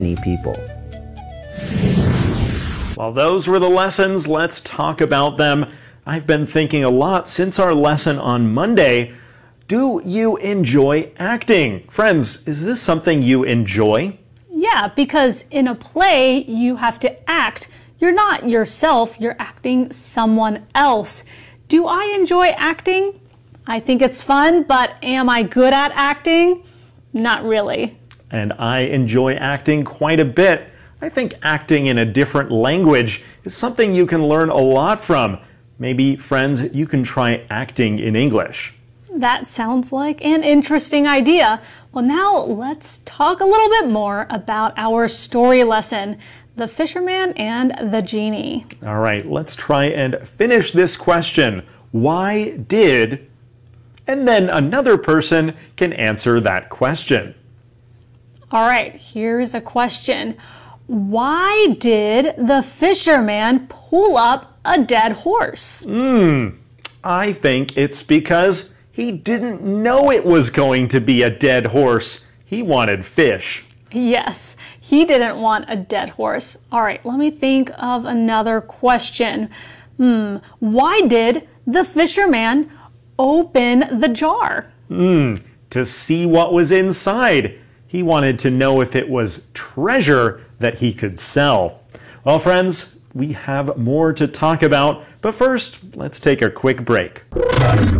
people. Well, those were the lessons. Let's talk about them. I've been thinking a lot since our lesson on Monday. Do you enjoy acting? Friends, is this something you enjoy? Yeah, because in a play, you have to act. You're not yourself, you're acting someone else. Do I enjoy acting? I think it's fun, but am I good at acting? Not really. And I enjoy acting quite a bit. I think acting in a different language is something you can learn a lot from. Maybe, friends, you can try acting in English. That sounds like an interesting idea. Well, now let's talk a little bit more about our story lesson, The Fisherman and the Genie. All right, let's try and finish this question. Why did... And then another person can answer that question. All right, here's a question. Why did the fisherman pull up a dead horse? I think it's because he didn't know it was going to be a dead horse. He wanted fish. Yes, he didn't want a dead horse. All right, let me think of another question. Why did the fisherman open the jar? To see what was inside. He wanted to know if it was treasure that he could sell. Well, friends, we have more to talk about, but first, let's take a quick break.